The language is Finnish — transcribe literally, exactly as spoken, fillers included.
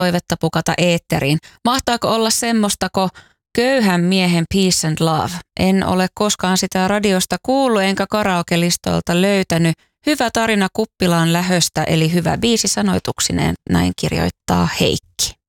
toivetta pukata eetteriin. Mahtaako olla semmostako köyhän miehen Peace and Love? En ole koskaan sitä radiosta kuullut enkä karaoke-listolta löytänyt. Hyvä tarina kuppilaan lähöstä eli hyvä biisi sanoituksineen, näin kirjoittaa Heikki.